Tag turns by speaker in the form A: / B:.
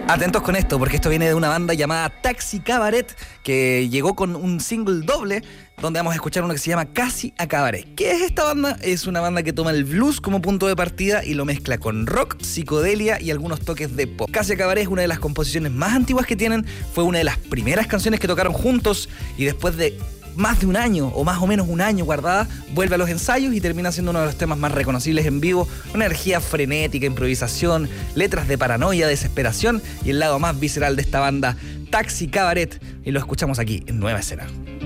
A: Atentos con esto, porque esto viene de una banda llamada Taxi Cabaret, que llegó con un single doble, donde vamos a escuchar uno que se llama Casi a Cabaret. ¿Qué es esta banda? Es una banda que toma el blues como punto de partida y lo mezcla con rock, psicodelia y algunos toques de pop. Casi a Cabaret es una de las composiciones más antiguas que tienen, fue una de las primeras canciones que tocaron juntos y después de más de un año, o más o menos un año guardada, vuelve a los ensayos y termina siendo uno de los temas más reconocibles en vivo. Una energía frenética, improvisación, letras de paranoia, desesperación y el lado más visceral de esta banda, Taxi Cabaret. Y lo escuchamos aquí en Nueva Escena.